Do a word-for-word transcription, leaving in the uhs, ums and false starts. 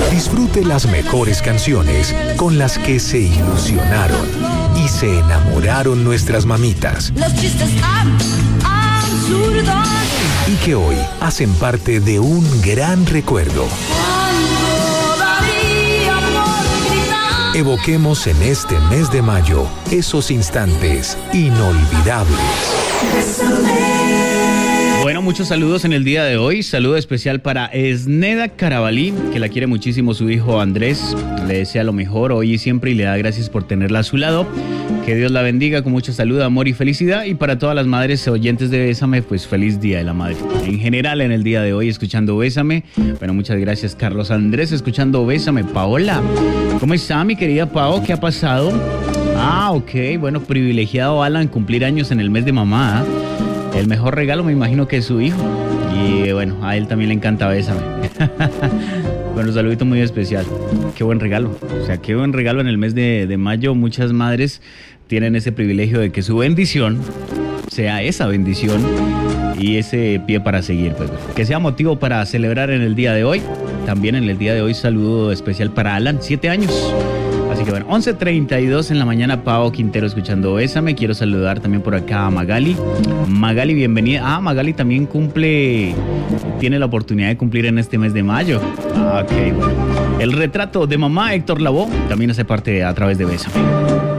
Disfrute las mejores canciones con las que se ilusionaron y se enamoraron nuestras mamitas. Los chistes ab- absurdos. Y que hoy hacen parte de un gran recuerdo. Cuando daría por gritar. Evoquemos en este mes de mayo esos instantes inolvidables. Bueno, muchos saludos en el día de hoy. Saludo especial para Esneda Carabalí, que la quiere muchísimo su hijo Andrés. Le desea lo mejor hoy y siempre y le da gracias por tenerla a su lado. Que Dios la bendiga con mucho salud, amor y felicidad. Y para todas las madres oyentes de Bésame, pues feliz Día de la Madre. En general, en el día de hoy, escuchando Bésame. Bueno, muchas gracias, Carlos Andrés, escuchando Bésame. Paola, ¿cómo está mi querida Pao? ¿Qué ha pasado? Ah, ok. Bueno, privilegiado Alan cumplir años en el mes de mamá. El mejor regalo me imagino que es su hijo. Y bueno, a él también le encanta Bésame. Bueno, un saludito muy especial. Qué buen regalo. O sea, qué buen regalo en el mes de, de mayo. Muchas madres tienen ese privilegio de que su bendición sea esa bendición y ese pie para seguir. Pues, que sea motivo para celebrar en el día de hoy. También en el día de hoy saludo especial para Alan, siete años. Así que bueno, once treinta y dos en la mañana, Pao Quintero escuchando Bésame. Quiero saludar también por acá a Magali. Magali, bienvenida. Ah, Magali también cumple, tiene la oportunidad de cumplir en este mes de mayo. Ah, ok, bueno. El retrato de mamá, Héctor Lavoe, también hace parte a través de Bésame.